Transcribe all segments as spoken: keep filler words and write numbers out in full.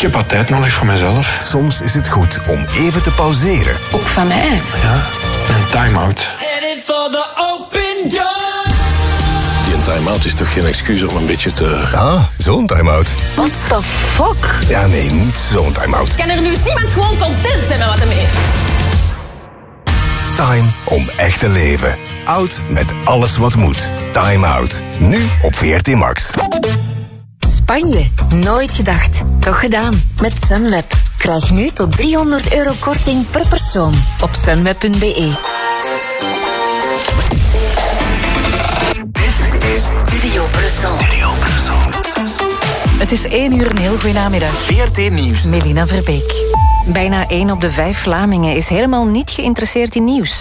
heb wat tijd nodig voor mezelf. Soms is het goed om even te pauzeren. Ook van mij. Ja, een time-out. Die time-out is toch geen excuus om een beetje te... Ah, zo'n time-out. What the fuck? Ja, nee, niet zo'n time-out. Kan er nu eens niemand gewoon content zijn met wat hem heeft? Time om echt te leven. Oud met alles wat moet. Time Out. Nu op V R T Max. Spanje. Nooit gedacht. Toch gedaan. Met Sunweb. Krijg nu tot driehonderd euro korting per persoon. Op sunweb punt b e. Dit is Studio Brussel. Studio Brussel. Het is één uur, een heel goede namiddag. V R T Nieuws. Melina Verbeek. Bijna één op de vijf Vlamingen is helemaal niet geïnteresseerd in nieuws.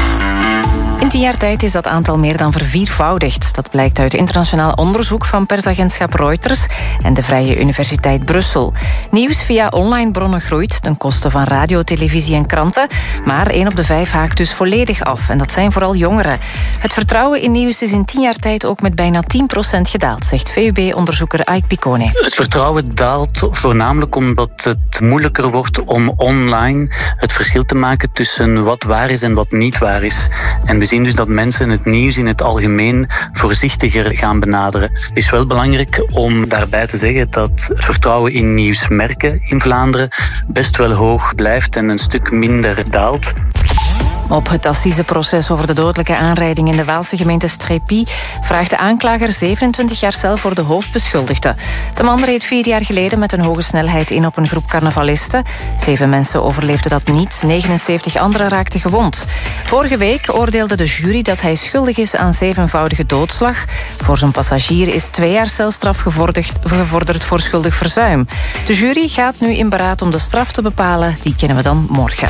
In tien jaar tijd is dat aantal meer dan verviervoudigd. Dat blijkt uit internationaal onderzoek van persagentschap Reuters en de Vrije Universiteit Brussel. Nieuws via online bronnen groeit ten koste van radio, televisie en kranten. Maar één op de vijf haakt dus volledig af. En dat zijn vooral jongeren. Het vertrouwen in nieuws is in tien jaar tijd ook met bijna tien procent gedaald, zegt V U B-onderzoeker Ike Piccone. Het vertrouwen daalt voornamelijk omdat het moeilijker wordt om online het verschil te maken tussen wat waar is en wat niet waar is. En we zien dus dat mensen het nieuws in het algemeen voorzichtiger gaan benaderen. Het is wel belangrijk om daarbij te zeggen dat vertrouwen in nieuwsmerken in Vlaanderen best wel hoog blijft en een stuk minder daalt. Op het assiseproces over de dodelijke aanrijding in de Waalse gemeente Strépy vraagt de aanklager zevenentwintig jaar cel voor de hoofdbeschuldigde. De man reed vier jaar geleden met een hoge snelheid in op een groep carnavalisten. Zeven mensen overleefden dat niet, negenenzeventig anderen raakten gewond. Vorige week oordeelde de jury dat hij schuldig is aan zevenvoudige doodslag. Voor zijn passagier is twee jaar celstraf gevorderd, gevorderd voor schuldig verzuim. De jury gaat nu in beraad om de straf te bepalen. Die kennen we dan morgen.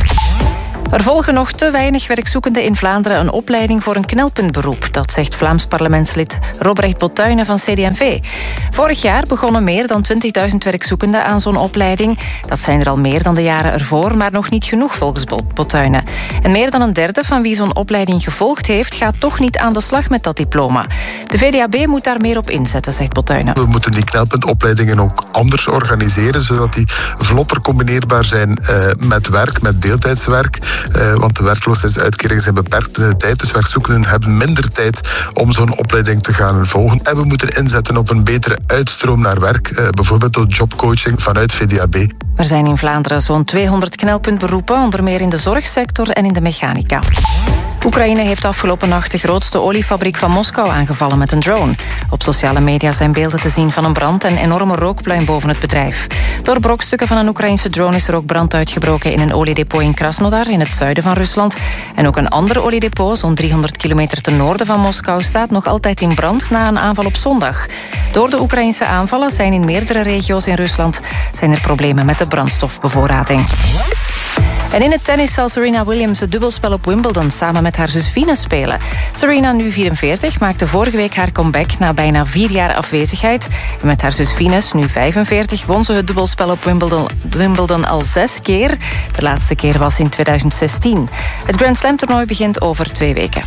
Er volgen nog te weinig werkzoekenden in Vlaanderen een opleiding voor een knelpuntberoep. Dat zegt Vlaams parlementslid Robrecht Bottuinen van C D en V. Vorig jaar begonnen meer dan twintigduizend werkzoekenden aan zo'n opleiding. Dat zijn er al meer dan de jaren ervoor, maar nog niet genoeg volgens Bottuinen. En meer dan een derde van wie zo'n opleiding gevolgd heeft, gaat toch niet aan de slag met dat diploma. De V D A B moet daar meer op inzetten, zegt Bottuinen. We moeten die knelpuntopleidingen ook anders organiseren, zodat die vlotter combineerbaar zijn uh, met werk, met deeltijdswerk. Uh, want de werkloosheidsuitkeringen zijn beperkt in de tijd. Dus werkzoekenden hebben minder tijd om zo'n opleiding te gaan volgen. En we moeten inzetten op een betere uitstroom naar werk. Uh, bijvoorbeeld door jobcoaching vanuit V D A B. Er zijn in Vlaanderen zo'n tweehonderd knelpuntberoepen, onder meer in de zorgsector en in de mechanica. Oekraïne heeft afgelopen nacht de grootste oliefabriek van Moskou aangevallen met een drone. Op sociale media zijn beelden te zien van een brand en enorme rookpluim boven het bedrijf. Door brokstukken van een Oekraïnse drone is er ook brand uitgebroken in een oliedepot in Krasnodar, in het zuiden van Rusland. En ook een ander oliedepot, zo'n driehonderd kilometer ten noorden van Moskou, staat nog altijd in brand na een aanval op zondag. Door de Oekraïnse aanvallen zijn in meerdere regio's in Rusland zijn er problemen met de brandstofbevoorrading. En in het tennis zal Serena Williams het dubbelspel op Wimbledon samen met haar zus Venus spelen. Serena, nu vierenveertig, maakte vorige week haar comeback na bijna vier jaar afwezigheid. En met haar zus Venus, nu vijfenveertig, won ze het dubbelspel op Wimbledon, Wimbledon al zes keer. De laatste keer was in tweeduizend zestien. Het Grand Slam toernooi begint over twee weken.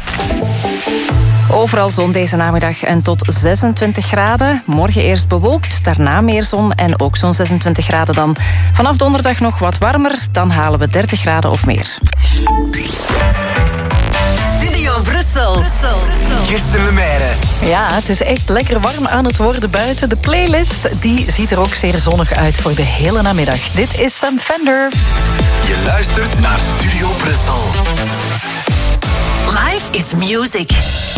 Overal zon deze namiddag en tot zesentwintig graden. Morgen eerst bewolkt, daarna meer zon en ook zo'n zesentwintig graden dan. Vanaf donderdag nog wat warmer, dan halen we dertig graden of meer. Studio Brussel. Kirsten Lemaire. Ja, het is echt lekker warm aan het worden buiten. De playlist die ziet er ook zeer zonnig uit voor de hele namiddag. Dit is Sam Fender. Je luistert naar Studio Brussel. Life is music.